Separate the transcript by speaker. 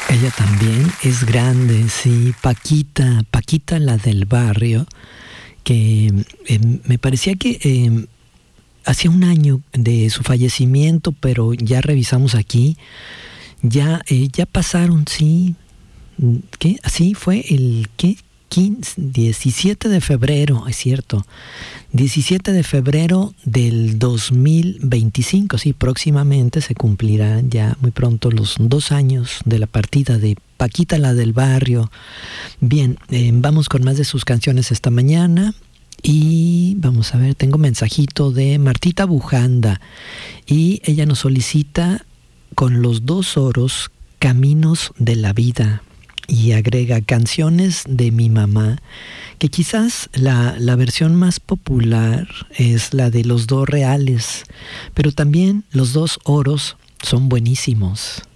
Speaker 1: Ella también es grande, sí, Paquita la del barrio, que me parecía que hacía un año de su fallecimiento, pero ya revisamos aquí, ya pasaron, sí, ¿qué? Así fue el, ¿qué? 17 de febrero, es cierto, 17 de febrero del 2025, sí, próximamente se cumplirán ya muy pronto los 2 años de la partida de Paquita la del barrio. Bien, vamos con más de sus canciones esta mañana y vamos a ver, tengo mensajito de Martita Bujanda y ella nos solicita con los 2 oros Caminos de la Vida. Y agrega canciones de mi mamá, que quizás la versión más popular es la de los 2 reales, pero también los 2 oros son buenísimos.